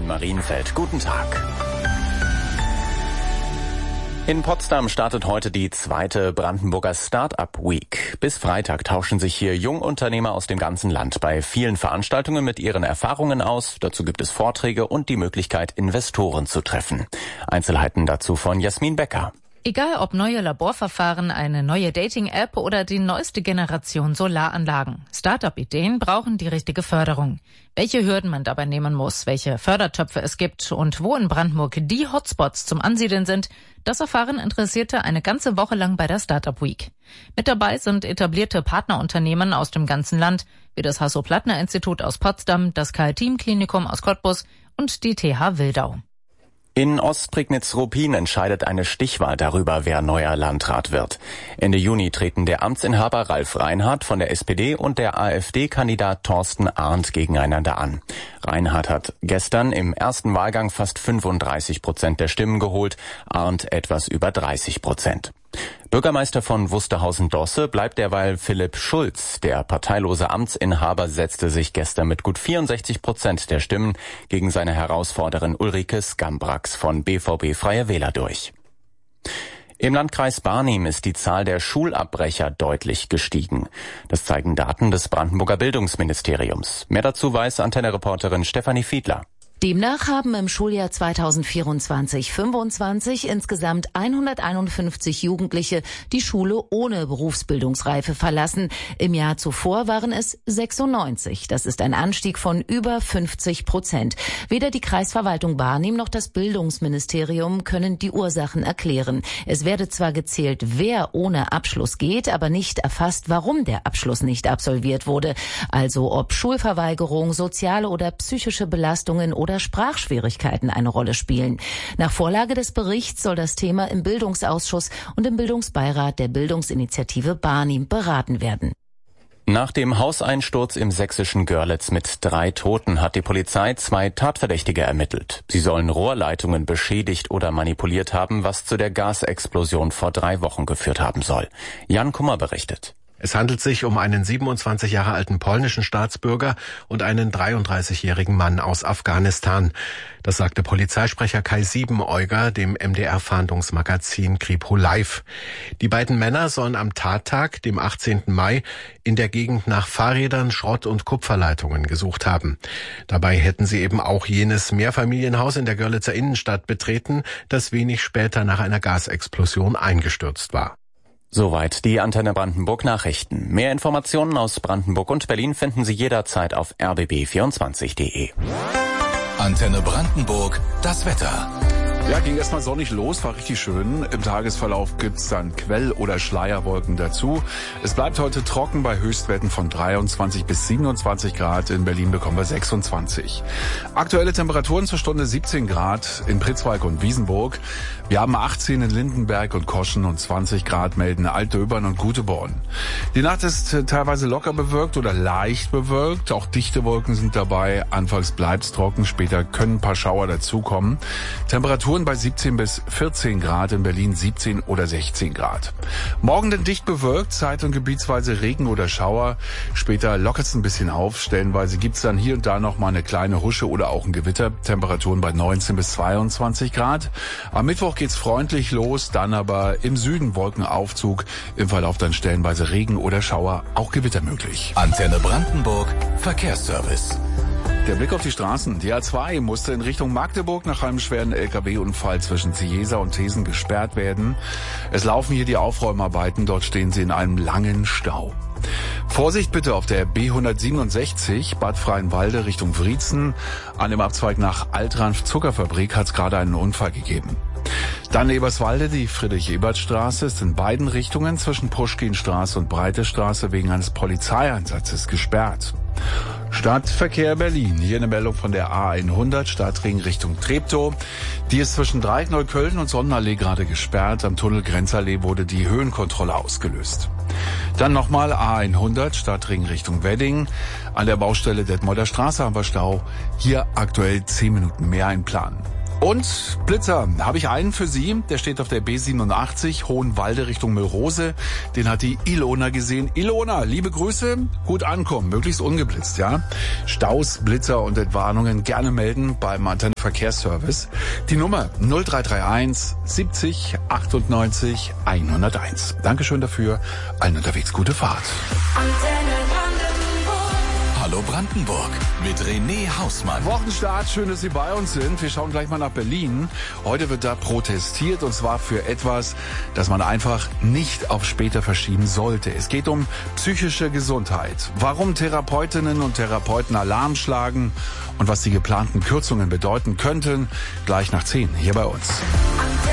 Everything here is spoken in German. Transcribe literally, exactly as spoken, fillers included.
in Marienfeld. Guten Tag. In Potsdam startet heute die zweite Brandenburger Start-up Week. Bis Freitag tauschen sich hier Jungunternehmer aus dem ganzen Land bei vielen Veranstaltungen mit ihren Erfahrungen aus. Dazu gibt es Vorträge und die Möglichkeit, Investoren zu treffen. Einzelheiten dazu von Jasmin Becker. Egal ob neue Laborverfahren, eine neue Dating-App oder die neueste Generation Solaranlagen. Start-up-Ideen brauchen die richtige Förderung. Welche Hürden man dabei nehmen muss, welche Fördertöpfe es gibt und wo in Brandenburg die Hotspots zum Ansiedeln sind, das erfahren Interessierte eine ganze Woche lang bei der Start-up Week. Mit dabei sind etablierte Partnerunternehmen aus dem ganzen Land, wie das Hasso-Plattner-Institut aus Potsdam, das Karl-Team-Klinikum aus Cottbus und die T H Wildau. In Ostprignitz-Ruppin entscheidet eine Stichwahl darüber, wer neuer Landrat wird. Ende Juni treten der Amtsinhaber Ralf Reinhardt von der S P D und der AfD-Kandidat Thorsten Arndt gegeneinander an. Reinhardt hat gestern im ersten Wahlgang fast fünfunddreißig Prozent der Stimmen geholt, Arndt etwas über dreißig Prozent. Bürgermeister von Wusterhausen-Dosse bleibt derweil Philipp Schulz. Der parteilose Amtsinhaber setzte sich gestern mit gut vierundsechzig Prozent der Stimmen gegen seine Herausforderin Ulrike Skambrax von B V B Freie Wähler durch. Im Landkreis Barnim ist die Zahl der Schulabbrecher deutlich gestiegen. Das zeigen Daten des Brandenburger Bildungsministeriums. Mehr dazu weiß Antenne-Reporterin Stefanie Fiedler. Demnach haben im Schuljahr zweitausendvierundzwanzig fünfundzwanzig insgesamt hunderteinundfünfzig Jugendliche die Schule ohne Berufsbildungsreife verlassen. Im Jahr zuvor waren es sechsundneunzig. Das ist ein Anstieg von über fünfzig Prozent. Weder die Kreisverwaltung Barnim noch das Bildungsministerium können die Ursachen erklären. Es werde zwar gezählt, wer ohne Abschluss geht, aber nicht erfasst, warum der Abschluss nicht absolviert wurde. Also ob Schulverweigerung, soziale oder psychische Belastungen oder Sprachschwierigkeiten eine Rolle spielen. Nach Vorlage des Berichts soll das Thema im Bildungsausschuss und im Bildungsbeirat der Bildungsinitiative Barnim beraten werden. Nach dem Hauseinsturz im sächsischen Görlitz mit drei Toten hat die Polizei zwei Tatverdächtige ermittelt. Sie sollen Rohrleitungen beschädigt oder manipuliert haben, was zu der Gasexplosion vor drei Wochen geführt haben soll. Jan Kummer berichtet. Es handelt sich um einen siebenundzwanzig Jahre alten polnischen Staatsbürger und einen dreiunddreißigjährigen Mann aus Afghanistan. Das sagte Polizeisprecher Kai Siebeneuger dem M D R-Fahndungsmagazin Kripo Live. Die beiden Männer sollen am Tattag, dem achtzehnten Mai, in der Gegend nach Fahrrädern, Schrott- und Kupferleitungen gesucht haben. Dabei hätten sie eben auch jenes Mehrfamilienhaus in der Görlitzer Innenstadt betreten, das wenig später nach einer Gasexplosion eingestürzt war. Soweit die Antenne Brandenburg Nachrichten. Mehr Informationen aus Brandenburg und Berlin finden Sie jederzeit auf r b b vierundzwanzig punkt de. Antenne Brandenburg, das Wetter. Ja, ging erstmal sonnig los, war richtig schön. Im Tagesverlauf gibt's dann Quell- oder Schleierwolken dazu. Es bleibt heute trocken bei Höchstwerten von dreiundzwanzig bis siebenundzwanzig Grad. In Berlin bekommen wir sechsundzwanzig. Aktuelle Temperaturen zur Stunde siebzehn Grad in Pritzwalk und Wiesenburg. Wir haben achtzehn in Lindenberg und Koschen und zwanzig Grad melden Altdöbern und Guteborn. Die Nacht ist teilweise locker bewölkt oder leicht bewölkt. Auch dichte Wolken sind dabei. Anfangs bleibt's trocken, später können ein paar Schauer dazukommen. Temperaturen bei siebzehn bis vierzehn Grad, in Berlin siebzehn oder sechzehn Grad. Morgen dann dicht bewölkt, zeit- und gebietsweise Regen oder Schauer. Später lockert's ein bisschen auf. Stellenweise gibt's dann hier und da noch mal eine kleine Husche oder auch ein Gewitter. Temperaturen bei neunzehn bis zweiundzwanzig Grad. Am Mittwoch geht's freundlich los, dann aber im Süden Wolkenaufzug. Im Verlauf dann stellenweise Regen oder Schauer, auch Gewitter möglich. Antenne Brandenburg, Verkehrsservice. Der Blick auf die Straßen. Die A zwei musste in Richtung Magdeburg nach einem schweren L K W-Unfall zwischen Ziesa und Thesen gesperrt werden. Es laufen hier die Aufräumarbeiten. Dort stehen sie in einem langen Stau. Vorsicht bitte auf der B hundertsiebenundsechzig Bad Freienwalde Richtung Wriezen. An dem Abzweig nach Altranf Zuckerfabrik hat es gerade einen Unfall gegeben. Dann Eberswalde, die Friedrich-Ebert-Straße ist in beiden Richtungen zwischen Puschkinstraße und Breite Straße wegen eines Polizeieinsatzes gesperrt. Stadtverkehr Berlin. Hier eine Meldung von der A hundert, Stadtring Richtung Treptow. Die ist zwischen Dreieck Neukölln und Sonnenallee gerade gesperrt. Am Tunnel Grenzallee wurde die Höhenkontrolle ausgelöst. Dann nochmal A hundert, Stadtring Richtung Wedding. An der Baustelle Detmolder Straße haben wir Stau. Hier aktuell zehn Minuten mehr einplanen. Und Blitzer, habe ich einen für Sie, der steht auf der B siebenundachtzig, Hohenwalde Richtung Müllrose. Den hat die Ilona gesehen. Ilona, liebe Grüße, gut ankommen, möglichst ungeblitzt, ja. Staus, Blitzer und Entwarnungen gerne melden beim Antenne Verkehrsservice. Die Nummer null drei drei eins siebzig achtundneunzig hunderteins. Dankeschön dafür, allen unterwegs gute Fahrt. Hallo Brandenburg mit René Hausmann. Wochenstart, schön, dass Sie bei uns sind. Wir schauen gleich mal nach Berlin. Heute wird da protestiert und zwar für etwas, das man einfach nicht auf später verschieben sollte. Es geht um psychische Gesundheit. Warum Therapeutinnen und Therapeuten Alarm schlagen und was die geplanten Kürzungen bedeuten könnten, gleich nach zehn hier bei uns.